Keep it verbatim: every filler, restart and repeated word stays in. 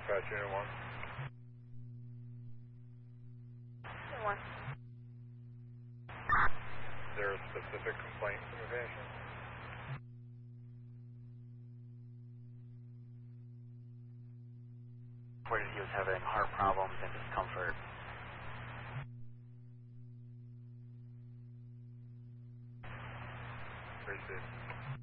Dispatch Unit one. Unit one. Is there a specific complaint from the patient? Where he was having heart problems and discomfort. Appreciate it.